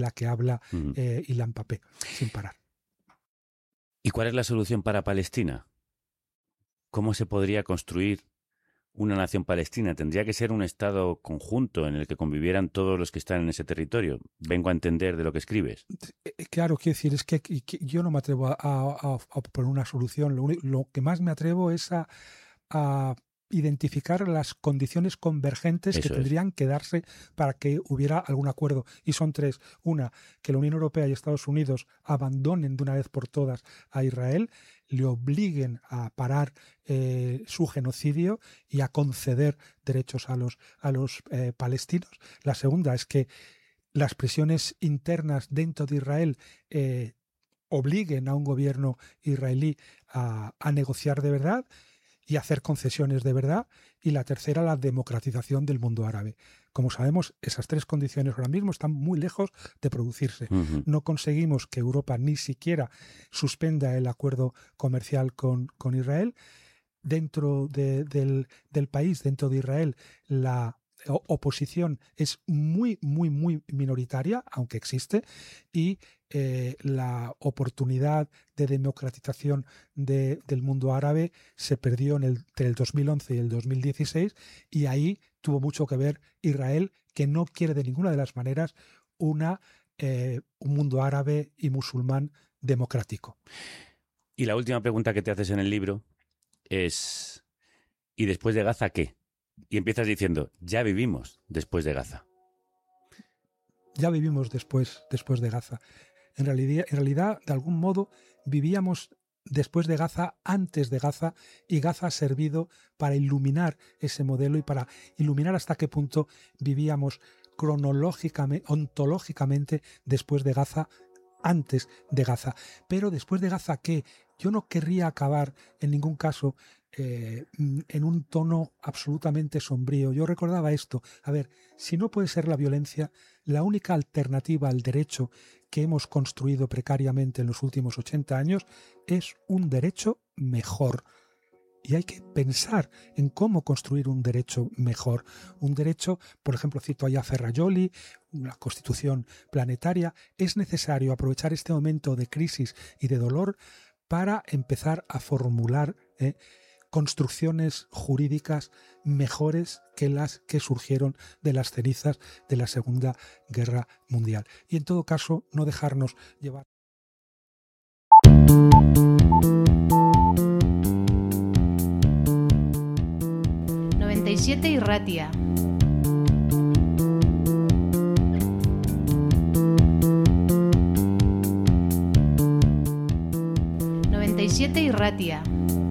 la que habla Ilan Pappé, sin parar. ¿Y cuál es la solución para Palestina? ¿Cómo se podría construir una nación palestina? ¿Tendría que ser un Estado conjunto en el que convivieran todos los que están en ese territorio? Vengo a entender de lo que escribes. Claro, quiero decir, es que yo no me atrevo a poner una solución. Lo que más me atrevo es a identificar las condiciones convergentes que tendrían que darse para que hubiera algún acuerdo. Y son tres. Una, que la Unión Europea y Estados Unidos abandonen de una vez por todas a Israel, le obliguen a parar su genocidio y a conceder derechos a los palestinos. La segunda es que las presiones internas dentro de Israel obliguen a un gobierno israelí a negociar de verdad y hacer concesiones de verdad. Y la tercera, la democratización del mundo árabe. Como sabemos, esas tres condiciones ahora mismo están muy lejos de producirse. No conseguimos que Europa ni siquiera suspenda el acuerdo comercial con Israel. Dentro del país, dentro de Israel, la oposición es muy, muy, muy minoritaria, aunque existe, y la oportunidad de democratización del mundo árabe se perdió entre el 2011 y el 2016, y ahí tuvo mucho que ver Israel, que no quiere de ninguna de las maneras un mundo árabe y musulmán democrático. Y la última pregunta que te haces en el libro es: ¿y después de Gaza qué? Y empiezas diciendo: ya vivimos después de Gaza. Ya vivimos después de Gaza. En realidad, de algún modo, vivíamos después de Gaza, antes de Gaza, y Gaza ha servido para iluminar ese modelo y para iluminar hasta qué punto vivíamos cronológicamente, ontológicamente, después de Gaza, antes de Gaza. Pero después de Gaza, ¿qué? Yo no querría acabar en ningún caso en un tono absolutamente sombrío. Yo recordaba esto: a ver, si no puede ser la violencia, la única alternativa al derecho que hemos construido precariamente en los últimos 80 años es un derecho mejor. Y hay que pensar en cómo construir un derecho mejor. Un derecho, por ejemplo, cito a Ferrajoli, una constitución planetaria. Es necesario aprovechar este momento de crisis y de dolor para empezar a formular construcciones jurídicas mejores que las que surgieron de las cenizas de la Segunda Guerra Mundial. Y en todo caso, no dejarnos llevar. Irratia. Irratia.